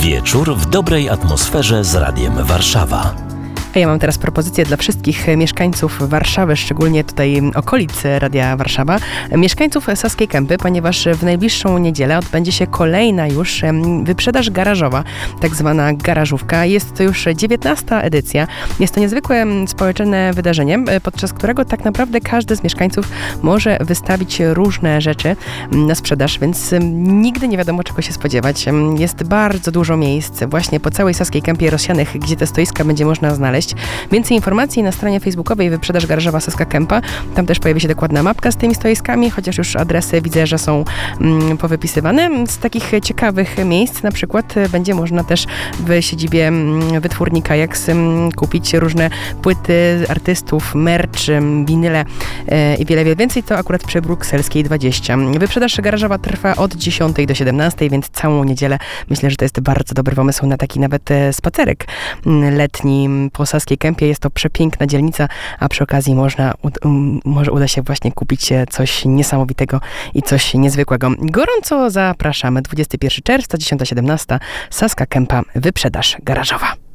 Wieczór w dobrej atmosferze z Radiem Warszawa. A ja mam teraz propozycję dla wszystkich mieszkańców Warszawy, szczególnie tutaj okolic Radia Warszawa, mieszkańców Saskiej Kępy, ponieważ w najbliższą niedzielę odbędzie się kolejna już wyprzedaż garażowa, tak zwana garażówka. Jest to już 19. edycja. Jest to niezwykłe społeczne wydarzenie, podczas którego tak naprawdę każdy z mieszkańców może wystawić różne rzeczy na sprzedaż, więc nigdy nie wiadomo, czego się spodziewać. Jest bardzo dużo miejsc właśnie po całej Saskiej Kępie rozsianych, gdzie te stoiska będzie można znaleźć. Więcej informacji na stronie facebookowej Wyprzedaż Garażowa Saska Kępa. Tam też pojawi się dokładna mapka z tymi stoiskami, chociaż już adresy widzę, że są powypisywane. Z takich ciekawych miejsc na przykład będzie można też w siedzibie wytwórni Kajaks kupić różne płyty artystów, merch, winyle i wiele więcej. To akurat przy Brukselskiej 20. Wyprzedaż garażowa trwa od 10 do 17, więc całą niedzielę myślę, że to jest bardzo dobry pomysł na taki nawet spacerek letni po Saskiej Kępie. Jest to przepiękna dzielnica, a przy okazji może uda się właśnie kupić coś niesamowitego i coś niezwykłego. Gorąco zapraszamy. 21 czerwca, 10-17, Saska Kępa, wyprzedaż garażowa.